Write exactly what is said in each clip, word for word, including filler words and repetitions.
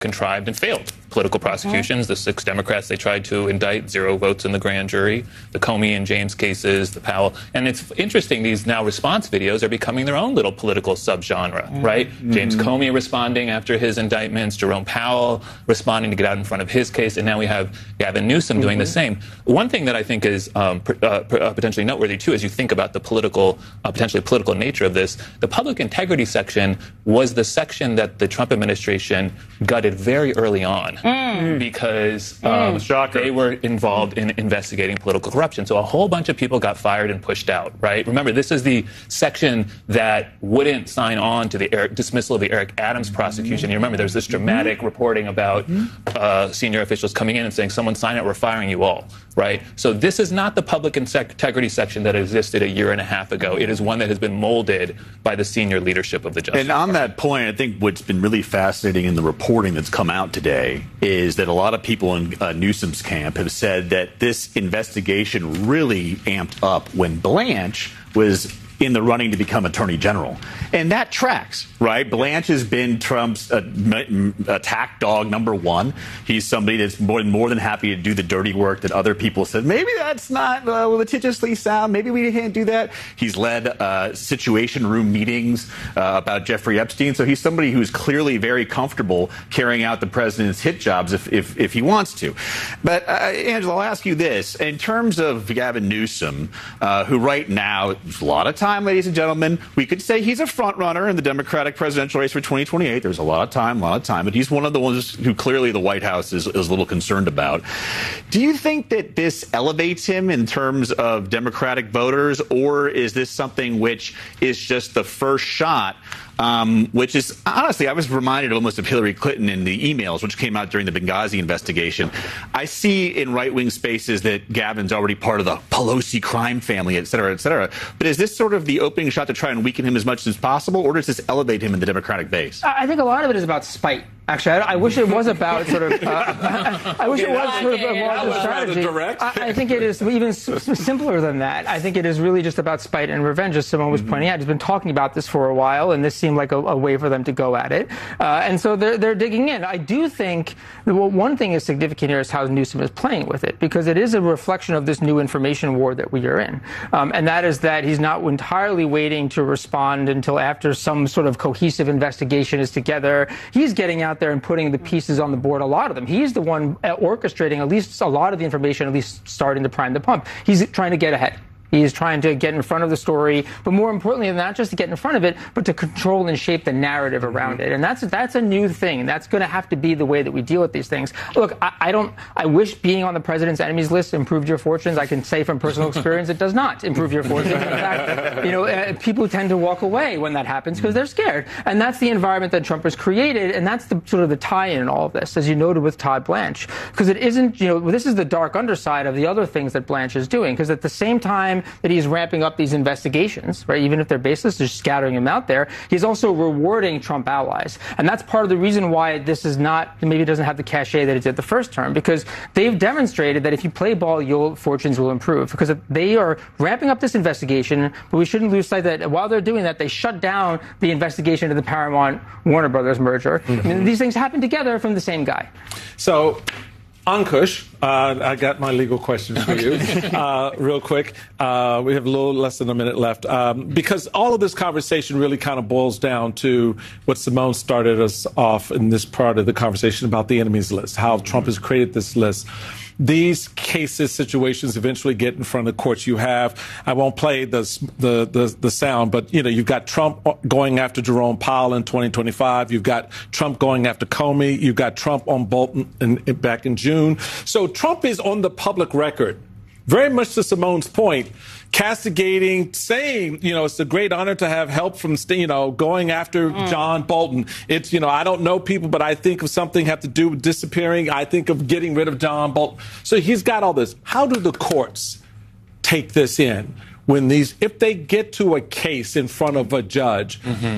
contrived and failed political prosecutions. The six Democrats they tried to indict, zero votes in the grand jury. The Comey and James cases, the Powell. And it's interesting, these now response videos are becoming their own little political subgenre, mm-hmm. right? Mm-hmm. James Comey responding after his indictments, Jerome Powell responding to get out in front of his case, and now we have Gavin Newsom mm-hmm. doing the same. One thing that I think is um, pr- uh, pr- uh, potentially noteworthy, too, as you think about the political, uh, potentially political nature of this, the public integrity section was the section that the Trump administration gutted very early on. Mm. Because um, mm. they were involved in investigating political corruption. So a whole bunch of people got fired and pushed out, right? Remember, this is the section that wouldn't sign on to the Eric, dismissal of the Eric Adams prosecution. You remember, there's this dramatic mm-hmm. reporting about uh, senior officials coming in and saying, someone sign it, we're firing you all, right? So this is not the public integrity section that existed a year and a half ago. It is one that has been molded by the senior leadership of the Justice And on Department. that point, I think what's been really fascinating in the reporting that's come out today is that a lot of people in uh, Newsom's camp have said that this investigation really amped up when Blanche was in the running to become attorney general. And that tracks, right? Blanche has been Trump's uh, m- attack dog number one. He's somebody that's more, more than happy to do the dirty work that other people said, maybe that's not uh, litigiously sound. Maybe we can't do that. He's led uh, situation room meetings uh, about Jeffrey Epstein. So he's somebody who's clearly very comfortable carrying out the president's hit jobs if, if, if he wants to. But, uh, Angela, I'll ask you this. In terms of Gavin Newsom, uh, who right now, there's a lot of time, ladies and gentlemen, we could say he's a front runner in the Democratic presidential race for twenty twenty-eight. There's a lot of time, a lot of time, but he's one of the ones who clearly the White House is, is a little concerned about. Do you think that this elevates him in terms of Democratic voters, or is this something which is just the first shot? Um, which is, honestly, I was reminded almost of Hillary Clinton in the emails, which came out during the Benghazi investigation. I see in right-wing spaces that Gavin's already part of the Pelosi crime family, et cetera, et cetera. But is this sort of the opening shot to try and weaken him as much as possible, or does this elevate him in the Democratic base? I think a lot of it is about spite. Actually, I, I wish it was about sort of. Uh, I, I wish it was sort of a larger strategy. I, I think it is even s- simpler than that. I think it is really just about spite and revenge, as Simone was mm-hmm. pointing out. He's been talking about this for a while, and this seemed like a, a way for them to go at it. Uh, and so they're they're digging in. I do think that well, one thing is significant here is how Newsom is playing with it, because it is a reflection of this new information war that we are in, um, and that is that he's not entirely waiting to respond until after some sort of cohesive investigation is together. He's getting out there and putting the pieces on the board, a lot of them. He's the one orchestrating at least a lot of the information, at least starting to prime the pump. He's trying to get ahead. He's trying to get in front of the story, but more importantly, not just to get in front of it, but to control and shape the narrative around mm-hmm. it. And that's that's a new thing. That's going to have to be the way that we deal with these things. Look, I, I don't. I wish being on the president's enemies list improved your fortunes. I can say from personal experience, it does not improve your fortunes. In fact, you know, uh, people tend to walk away when that happens because they're scared. And that's the environment that Trump has created, and that's the sort of the tie-in in all of this, as you noted with Todd Blanche, because it isn't. You know, this is the dark underside of the other things that Blanche is doing. Because at the same time that he's ramping up these investigations, right, even if they're baseless, just scattering them out there, he's also rewarding Trump allies. And that's part of the reason why this is not, maybe it doesn't have the cachet that it did the first term, because they've demonstrated that if you play ball, your fortunes will improve, because they are ramping up this investigation, but we shouldn't lose sight that while they're doing that, they shut down the investigation of the Paramount-Warner Brothers merger. Mm-hmm. I mean, these things happen together from the same guy. So, Ankush, uh, I got my legal questions for you, uh, real quick. Uh, we have a little less than a minute left, um, because all of this conversation really kind of boils down to what Simone started us off in this part of the conversation about the enemies list, how Trump has created this list. These cases, situations eventually get in front of the courts. You have, I won't play the, the, the, the sound, but, you know, you've got Trump going after Jerome Powell in twenty twenty-five. You've got Trump going after Comey. You've got Trump on Bolton in, in, back in June. So Trump is on the public record, very much to Simone's point, castigating, saying, you know, it's a great honor to have help from, you know, going after mm. John Bolton. It's, you know, I don't know people, but I think of something have to do with disappearing. I think of getting rid of John Bolton. So he's got all this. How do the courts take this in when these, if they get to a case in front of a judge, mm-hmm.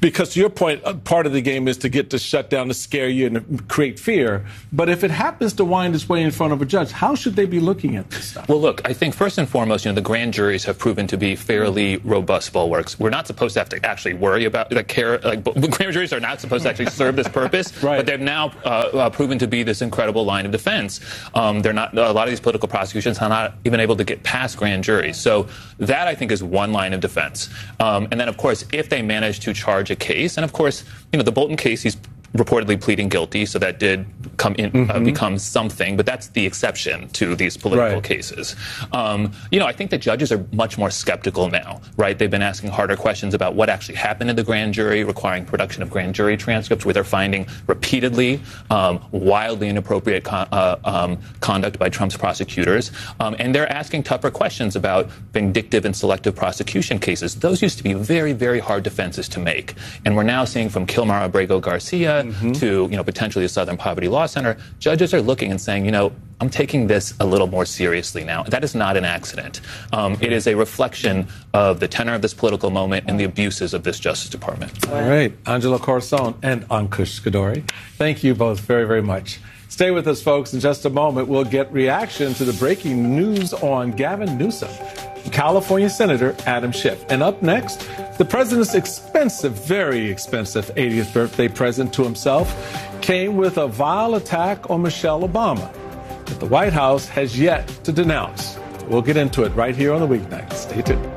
because to your point, part of the game is to get to shut down, to scare you and create fear. But if it happens to wind its way in front of a judge, how should they be looking at this stuff? Well, look, I think first and foremost, you know, the grand juries have proven to be fairly robust bulwarks. We're not supposed to have to actually worry about, like, care, like, grand juries are not supposed to actually serve this purpose, right. But they've now uh, uh, proven to be this incredible line of defense. Um, they're not, a lot of these political prosecutions are not even able to get past grand juries. So that, I think, is one line of defense. Um, and then, of course, if they manage to charge a case, and of course, you know, the Bolton case, he's reportedly pleading guilty, so that did come in, mm-hmm. uh, become something, but that's the exception to these political right. cases. Um, you know, I think the judges are much more skeptical now, right? They've been asking harder questions about what actually happened in the grand jury, requiring production of grand jury transcripts, where they're finding repeatedly um, wildly inappropriate con- uh, um, conduct by Trump's prosecutors, um, and they're asking tougher questions about vindictive and selective prosecution cases. Those used to be very, very hard defenses to make, and we're now seeing from Kilmar Abrego Garcia Mm-hmm. to, you know, potentially the Southern Poverty Law Center, judges are looking and saying, you know, I'm taking this a little more seriously now. That is not an accident. Um, it is a reflection of the tenor of this political moment and the abuses of this Justice Department. All right. Angelo Corazon and Ankush Khardori, thank you both very, very much. Stay with us, folks. In just a moment, we'll get reaction to the breaking news on Gavin Newsom, California Senator Adam Schiff. And up next, the president's expensive, very expensive eightieth birthday present to himself came with a vile attack on Michelle Obama that the White House has yet to denounce. We'll get into it right here on the weeknight. Stay tuned.